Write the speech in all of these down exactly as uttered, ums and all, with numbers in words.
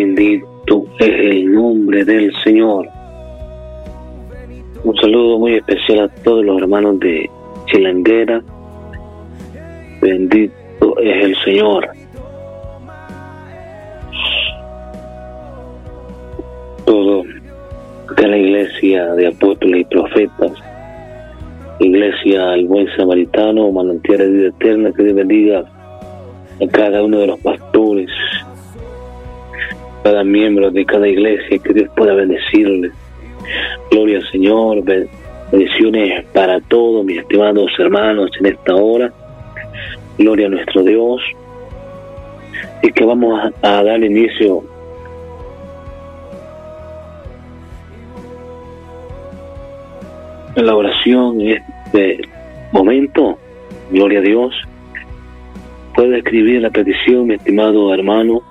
Bendito es el nombre del Señor. Un saludo muy especial a todos los hermanos de Chilanguera. Bendito es el Señor. Todo de la iglesia de apóstoles y profetas, iglesia El Buen Samaritano, manantial de vida eterna, que Dios bendiga a cada uno de los pastores, cada miembro de cada iglesia, que Dios pueda bendecirle. Gloria al Señor, bendiciones para todos mis estimados hermanos en esta hora. Gloria a nuestro Dios. Y que vamos a, a dar inicio a la oración en este momento. Gloria a Dios. Puede escribir la petición, mi estimado hermano,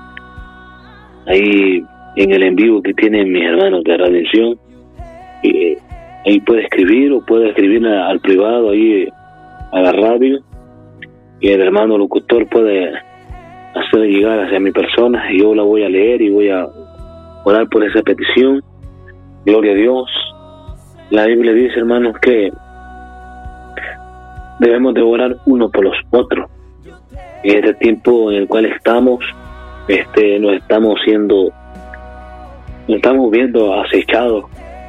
ahí en el envío que tienen mis hermanos de Redención. Y ahí puede escribir o puede escribir a, al privado, ahí a la radio, y el hermano locutor puede hacer llegar hacia mi persona y yo la voy a leer y voy a orar por esa petición. Gloria a Dios. La Biblia dice, hermanos, que debemos de orar uno por los otros. En este tiempo en el cual estamos, este, nos estamos siendo, nos estamos viendo acechados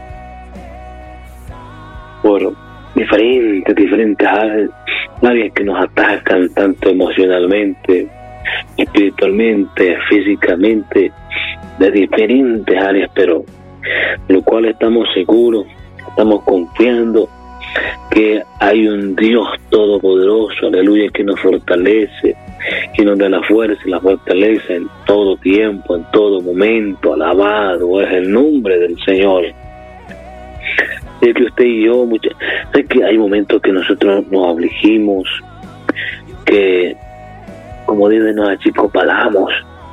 por diferentes, diferentes áreas que nos atacan tanto emocionalmente, espiritualmente, físicamente, de diferentes áreas, pero lo cual estamos seguros, estamos confiando que hay un Dios todopoderoso, aleluya, que nos fortalece, que nos da la fuerza y la fortaleza en todo tiempo, en todo momento. Alabado es el nombre del Señor. Sé que usted y yo, mucha, sé que hay momentos que nosotros nos afligimos, que, como dicen, nos achicopalamos,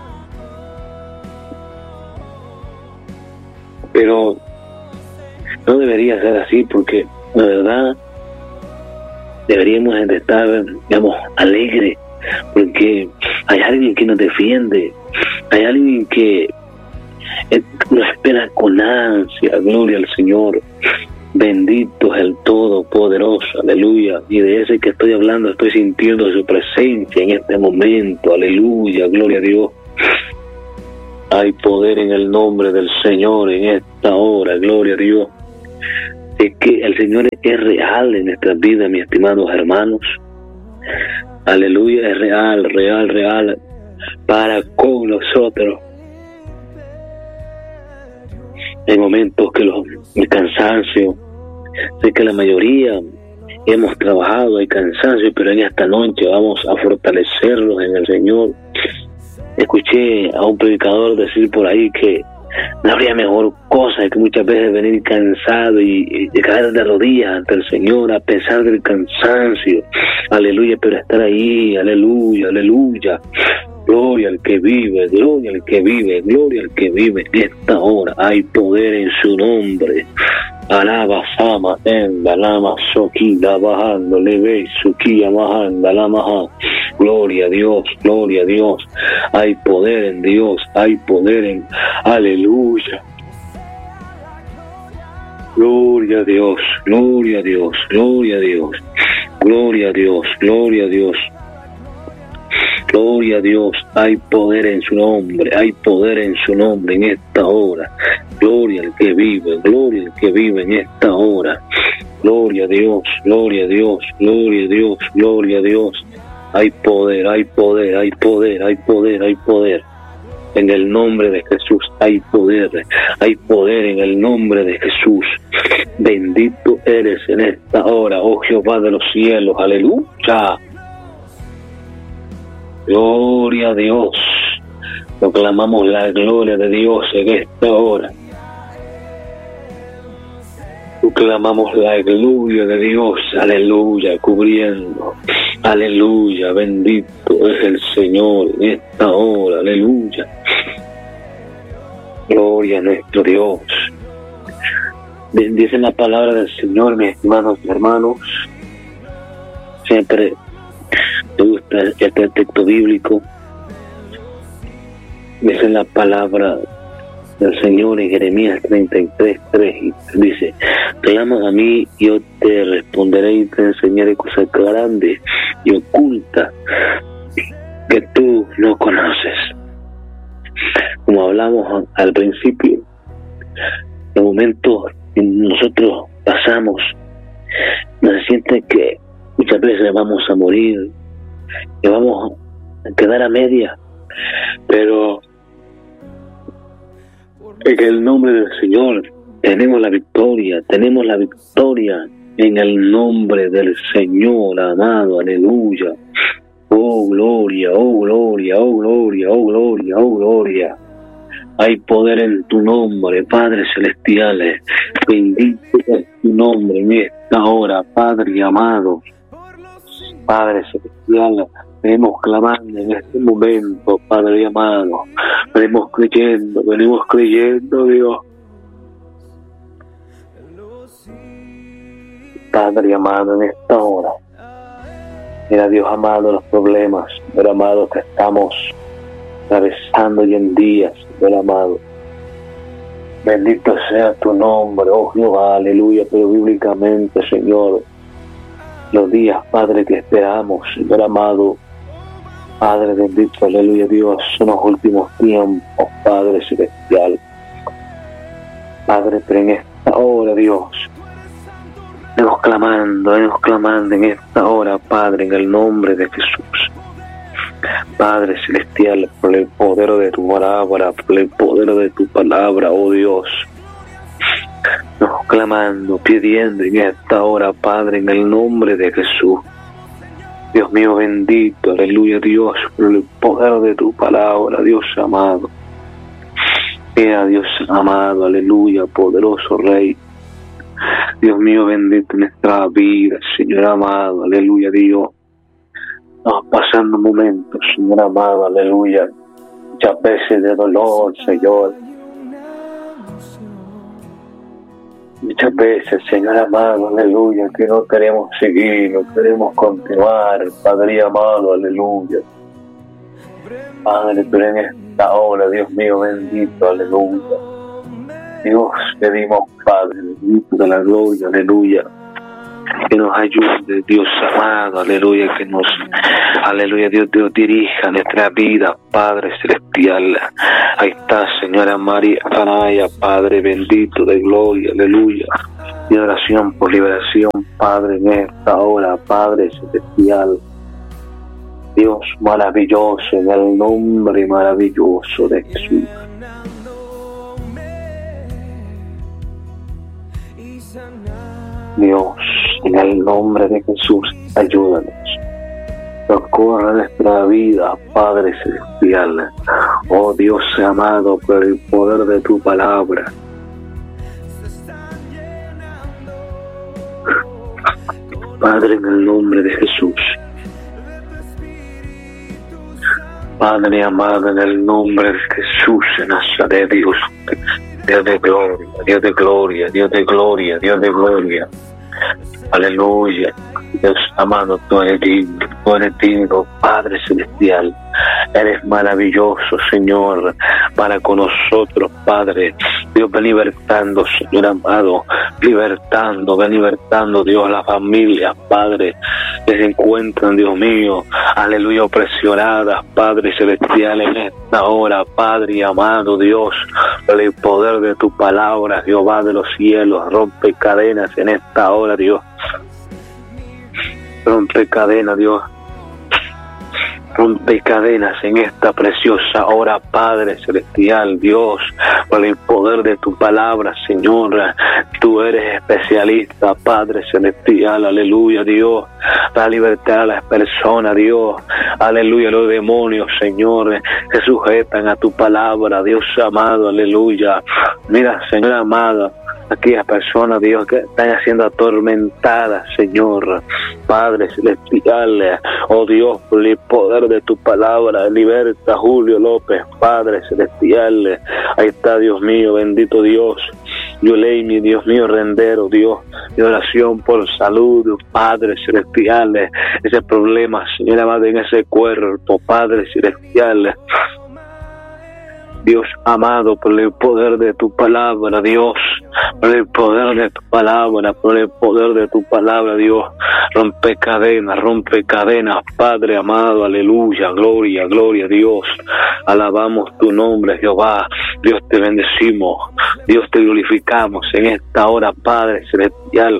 pero no debería ser así, porque la verdad deberíamos de estar, digamos, alegres, porque hay alguien que nos defiende, hay alguien que nos espera con ansia. Gloria al Señor. Bendito es el Todopoderoso, aleluya. Y de ese que estoy hablando, estoy sintiendo su presencia en este momento, aleluya, gloria a Dios. Hay poder en el nombre del Señor en esta hora, gloria a Dios. Es que el Señor es real en nuestras vidas, mis estimados hermanos. Aleluya, es real, real, real para con nosotros. Hay momentos que los, el cansancio, sé que la mayoría hemos trabajado, hay cansancio, pero en esta noche vamos a fortalecerlos en el Señor. Escuché a un predicador decir por ahí que no habría mejor cosa que muchas veces venir cansado y, y caer de rodillas ante el Señor a pesar del cansancio. Aleluya, pero estar ahí, aleluya, aleluya. Gloria al que vive, gloria al que vive, gloria al que vive. En esta hora hay poder en su nombre. Alaba Sama, Enda, Lama, Soquila, bajando, Leve, Suquilla, bajando, Lama. Gloria a Dios, gloria a Dios. Hay poder en Dios, hay poder en. Aleluya. Gloria a Dios, gloria a Dios, gloria a Dios, gloria a Dios, gloria a Dios. Gloria a Dios, hay poder en su nombre, hay poder en su nombre en esta hora. Gloria al que vive, gloria al que vive en esta hora. Gloria a Dios, gloria a Dios, gloria a Dios, gloria a Dios. Hay poder, hay poder, hay poder, hay poder, hay poder. En el nombre de Jesús hay poder, hay poder en el nombre de Jesús. Bendito eres en esta hora, oh Jehová de los cielos, aleluya. Gloria a Dios. Proclamamos la gloria de Dios en esta hora. Proclamamos la gloria de Dios, aleluya, cubriendo, aleluya, bendito es el Señor en esta hora, aleluya. Gloria a nuestro Dios. Dice la palabra del Señor, mis hermanos y hermanos. Siempre me gusta este texto bíblico Dice la palabra del Señor en Jeremías treinta y tres, tres, y dice: clama a mí, yo te responderé y te enseñaré cosas grandes y ocultas que tú no conoces. Como hablamos al principio, de momentos que nosotros pasamos, nos siente que muchas veces vamos a morir, que vamos a quedar a media, pero en el nombre del Señor tenemos la victoria, tenemos la victoria en el nombre del Señor, amado, aleluya. Oh gloria, oh gloria, oh gloria, oh gloria, oh gloria. Hay poder en tu nombre, Padre Celestial. Bendito es tu nombre en esta hora, Padre amado. Padre Celestial, venimos clamando en este momento, Padre amado. Venimos creyendo, venimos creyendo, Dios. Padre amado, en esta hora. Mira, Dios amado, los problemas, Dios amado, que estamos atravesando hoy en día, Dios amado. Bendito sea tu nombre, oh Jehová, aleluya. Pero bíblicamente, Señor, los días, Padre, que esperamos, Señor amado, Padre bendito, aleluya, Dios, son los últimos tiempos, Padre Celestial. Padre, pero en esta hora, Dios, venimos clamando, venimos clamando en esta hora, Padre, en el nombre de Jesús. Padre Celestial, por el poder de tu palabra, por el poder de tu palabra, oh Dios. Nos clamando, pidiendo en esta hora, Padre, en el nombre de Jesús. Dios mío bendito, aleluya, Dios, por el poder de tu palabra, Dios amado. Sea Dios amado, aleluya, poderoso Rey. Dios mío bendito en nuestra vida, Señor amado, aleluya, Dios. Nos pasando momentos, Señor amado, aleluya, muchas veces de dolor, Señor. Muchas veces, Señor amado, aleluya, que no queremos seguir, no queremos continuar, Padre amado, aleluya. Padre, pero en esta hora, Dios mío bendito, aleluya. Dios, pedimos, Padre, bendito de la gloria, aleluya, que nos ayude, Dios amado, aleluya, que nos, aleluya, Dios, Dios dirija nuestra vida, Padre Celestial. Ahí está, Señora María Anaya, Padre bendito de gloria, aleluya, y oración por liberación, Padre, en esta hora, Padre Celestial. Dios maravilloso, en el nombre maravilloso de Jesús. Dios, en el nombre de Jesús, ayúdanos. Socorra nuestra vida, Padre Celestial. Oh Dios amado, por el poder de tu palabra. Padre, en el nombre de Jesús. Padre amado, en el nombre de Jesús de Nazaret, Dios. Dios de gloria, Dios de gloria, Dios de gloria, Dios de gloria. Aleluya. Dios amado, tú eres digno, tú eres digno, Padre Celestial. Eres maravilloso, Señor, para con nosotros, Padre. Dios, ven libertando, Señor amado, libertando, ven libertando, Dios, a las familias, Padre, que se encuentran, Dios mío, aleluya, presionadas, Padre Celestial, en esta hora, Padre amado, Dios, por el poder de tu palabra, Jehová de los cielos, rompe cadenas en esta hora, Dios. Rompe cadenas, Dios. Rompe cadenas en esta preciosa hora, Padre Celestial, Dios, por el poder de tu palabra, Señor. Tú eres especialista, Padre Celestial, aleluya, Dios. Da libertad a las personas, Dios, aleluya, los demonios, Señor, que sujetan a tu palabra, Dios amado, aleluya. Mira, Señor amado, aquellas personas, Dios, que están siendo atormentadas, Señor, Padre Celestial, oh Dios, por el poder de tu palabra, liberta Julio López, Padre Celestial. Ahí está, Dios mío, bendito Dios. Yo leí, mi Dios mío, rendero, Dios, de oración por salud, Padre Celestial, ese problema, Señor amado, en ese cuerpo, Padre Celestial. Dios amado, por el poder de tu palabra, Dios, por el poder de tu palabra, por el poder de tu palabra, Dios, rompe cadenas, rompe cadenas, Padre amado, aleluya, gloria, gloria, Dios, alabamos tu nombre, Jehová, Dios te bendecimos, Dios te glorificamos en esta hora, Padre celestial,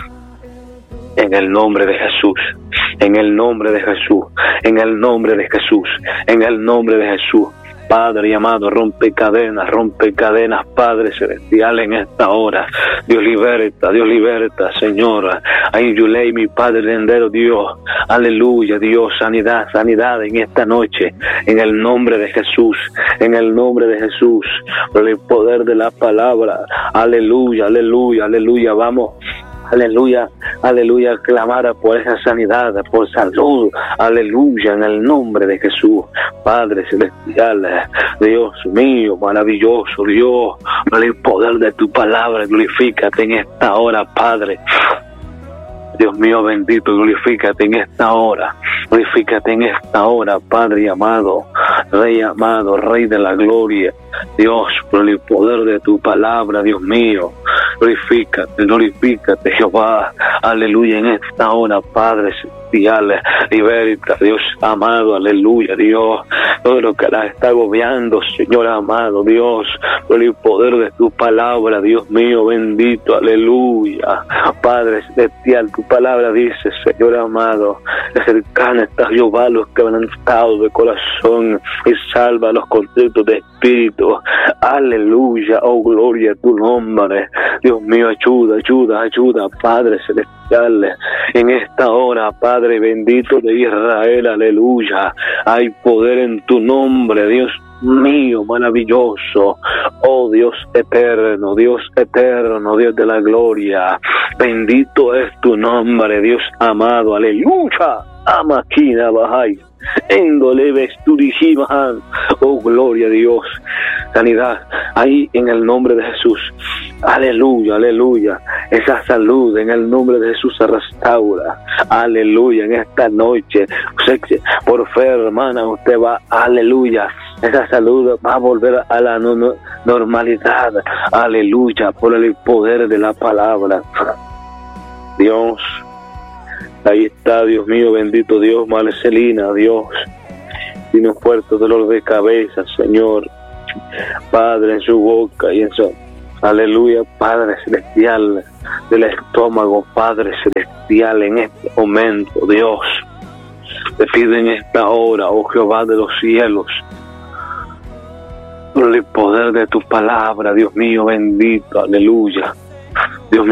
en el nombre de Jesús, en el nombre de Jesús, en el nombre de Jesús, en el nombre de Jesús. Padre amado, rompe cadenas, rompe cadenas, Padre celestial, en esta hora. Dios liberta, Dios liberta, Señor. Ahí yo leí mi Padre lendero, Dios. Aleluya, Dios, sanidad, sanidad en esta noche. En el nombre de Jesús, en el nombre de Jesús, por el poder de la palabra. Aleluya, aleluya, aleluya, vamos. Aleluya, aleluya, clamar por esa sanidad, por salud, aleluya, en el nombre de Jesús, Padre celestial, Dios mío, maravilloso, Dios, por el poder de tu palabra, glorifícate en esta hora, Padre. Dios mío bendito, glorifícate en esta hora, glorifícate en esta hora, Padre amado, Rey amado, Rey de la gloria, Dios, por el poder de tu palabra, Dios mío, glorifícate, glorifícate, Jehová, aleluya, en esta hora, Padre celestial, liberta, Dios amado, aleluya, Dios, todo lo que la está agobiando, Señor amado, Dios, por el poder de tu palabra, Dios mío bendito, aleluya, Padre celestial, tu palabra dice, Señor amado, que cercana está Jehová a los quebrantados de corazón y salva a los contritos de espíritu, aleluya, oh gloria a tu nombre, Dios mío, ayuda, ayuda, ayuda, Padre celestial, en esta hora, Padre bendito de Israel, aleluya, hay poder en tu nombre, Dios mío, maravilloso, oh Dios eterno, Dios eterno, Dios de la gloria, bendito es tu nombre, Dios amado, aleluya, amaquina bajai, endole vesturijimahan, oh gloria a Dios, sanidad, ahí en el nombre de Jesús, aleluya, aleluya, esa salud en el nombre de Jesús se restaura, aleluya, en esta noche, por fe hermana, usted va, aleluya, esa salud va a volver a la no, no, normalidad, aleluya, por el poder de la palabra, Dios, ahí está, Dios mío, bendito Dios, Marcelina, Dios, tiene un fuerte dolor de cabeza, Señor, Padre, en su boca y en su, aleluya, Padre celestial, del estómago, Padre celestial, en este momento, Dios, te pido en esta hora, oh Jehová de los cielos, por el poder de tu palabra, Dios mío, bendito, aleluya,